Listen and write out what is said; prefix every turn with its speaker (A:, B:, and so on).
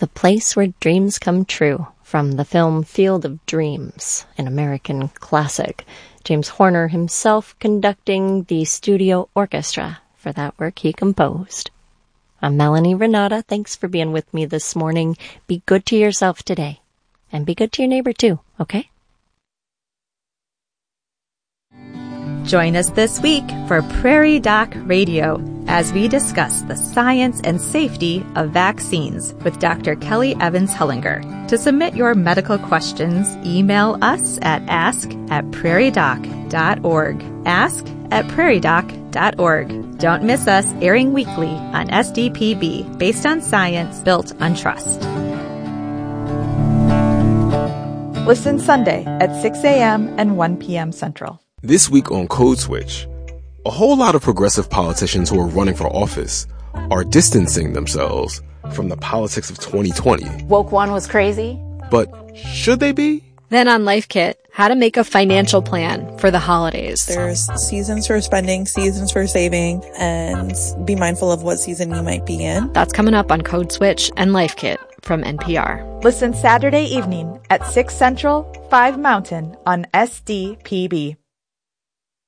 A: The Place Where Dreams Come True, from the film Field of Dreams, an American classic. James Horner himself conducting the studio orchestra for that work he composed. I'm Melanie Renata. Thanks for being with me this morning. Be good to yourself today. And be good to your neighbor too, okay?
B: Join us this week for Prairie Doc Radio as we discuss the science and safety of vaccines with Dr. Kelly Evans Hellinger. To submit your medical questions, email us at ask@prairiedoc.org. ask@prairiedoc.org. Don't miss us airing weekly on SDPB, based on science, built on trust.
C: Listen Sunday at 6 a.m. and 1 p.m. Central.
D: This week on Code Switch, a whole lot of progressive politicians who are running for office are distancing themselves from the politics of 2020.
E: Woke one was crazy.
D: But should they be?
F: Then on Life Kit, how to make a financial plan for the holidays.
G: There's seasons for spending, seasons for saving, and be mindful of what season you might be in.
F: That's coming up on Code Switch and Life Kit from NPR.
C: Listen Saturday evening at 6 Central, 5 Mountain on SDPB.